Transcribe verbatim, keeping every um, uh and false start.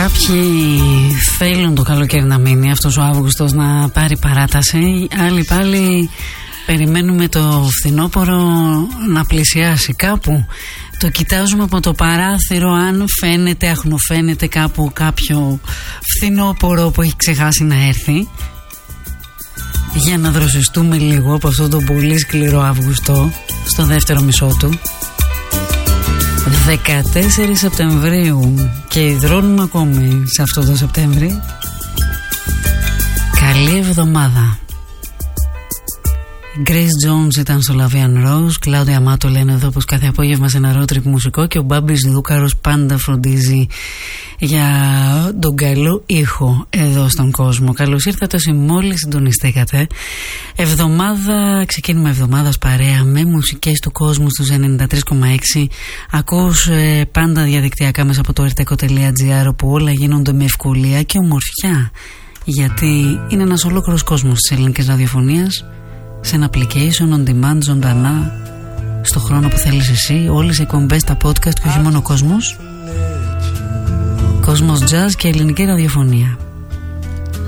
Κάποιοι θέλουν το καλοκαίρι να μείνει αυτός ο Αύγουστος, να πάρει παράταση. Άλλοι πάλι περιμένουμε το φθινόπωρο να πλησιάσει. Κάπου το κοιτάζουμε από το παράθυρο, αν φαίνεται, αχνοφαίνεται κάπου κάποιο φθινόπωρο που έχει ξεχάσει να έρθει, για να δροσιστούμε λίγο από αυτό το πολύ σκληρό Αύγουστο στο δεύτερο μισό του. δεκατέσσερις Σεπτεμβρίου και υδρώνουμε ακόμη σε αυτό το Σεπτέμβρη. Καλή εβδομάδα. Grace Jones ήταν στο Lavian Rose, Κλάουδια Αμάτο λένε εδώ πως κάθε απόγευμα σε ένα road trip μουσικό, και ο Μπάμπης Δούκαρος πάντα φροντίζει για τον καλό ήχο εδώ στον κόσμο. Καλώς ήρθατε όσοι μόλις συντονιστήκατε. Εβδομάδα, ξεκίνημα εβδομάδας παρέα με μουσικές του κόσμου στους ενενήντα τρία κόμμα έξι. Ακούς ε, πάντα διαδικτυακά μέσα από το ερτεκο τελεία τζι άρ, όπου όλα γίνονται με ευκολία και ομορφιά, γιατί είναι ένας ολόκληρος κόσμος της ελληνικής ραδιοφωνίας σε ένα application on demand, ζωντανά, στο χρόνο που θέλεις εσύ. Όλες οι εκπομπές, τα podcast και όχι μόνο κόσμος. Κόσμος jazz και ελληνική ραδιοφωνία.